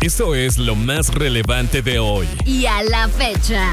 Esto es lo más relevante de hoy. Y a la fecha.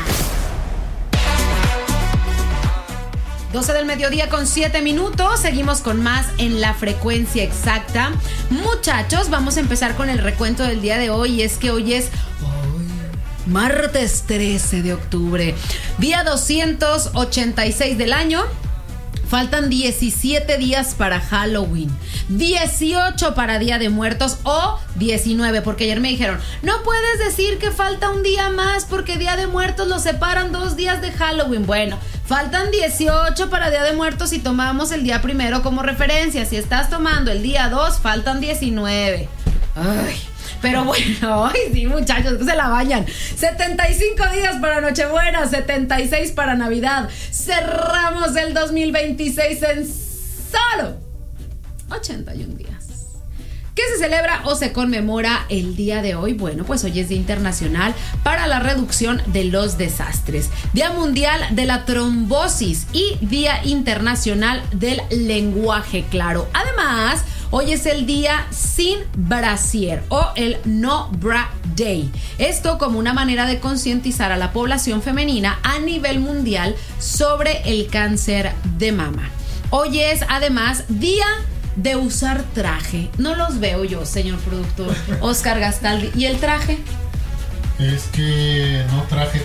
12 del mediodía con 7 minutos. Seguimos con más en la frecuencia exacta. Muchachos, vamos a empezar con el recuento del día de hoy. Y es que hoy es martes 13 de octubre, día 286 del año. Faltan 17 días para Halloween, 18 para Día de Muertos o 19, porque ayer me dijeron, no puedes decir que falta un día más porque Día de Muertos lo separan 2 días de Halloween. Bueno, faltan 18 para Día de Muertos y tomamos el día primero como referencia. Si estás tomando el día 2, faltan 19. Ay, pero bueno, ay sí, muchachos, que se la bañan. 75 días para Nochebuena, 76 para Navidad. Cerramos el 2026 en solo 81 días. ¿Qué se celebra o se conmemora el día de hoy? Bueno, pues hoy es Día Internacional para la Reducción de los Desastres, Día Mundial de la Trombosis y Día Internacional del Lenguaje Claro. Además, hoy es el día sin brasier o el No Bra Day. Esto como una manera de concientizar a la población femenina a nivel mundial sobre el cáncer de mama. Hoy es además día de usar traje. No los veo yo, señor productor Oscar Gastaldi. ¿Y el traje? Es que no traje.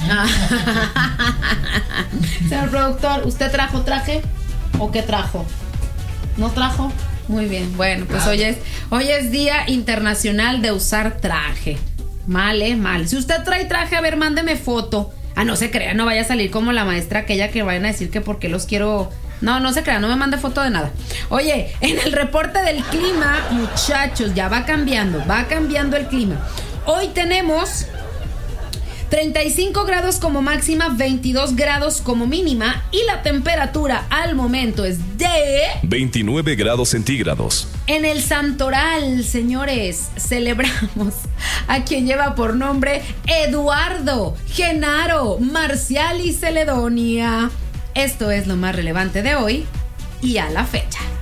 Señor productor, ¿usted trajo traje o qué trajo? ¿No trajo? Muy bien, bueno, pues hoy es Día Internacional de usar traje. Mal. Si usted trae traje, a ver, mándeme foto. No se crea, no vaya a salir como la maestra aquella que vayan a decir que porque los quiero. No se crea, no me mande foto de nada. Oye, en el reporte del clima, muchachos, ya va cambiando el clima. Hoy tenemos 35 grados como máxima, 22 grados como mínima y la temperatura al momento es de 29 grados centígrados. En el Santoral, señores, celebramos a quien lleva por nombre Eduardo, Genaro, Marcial y Celedonia. Esto es lo más relevante de hoy y a la fecha.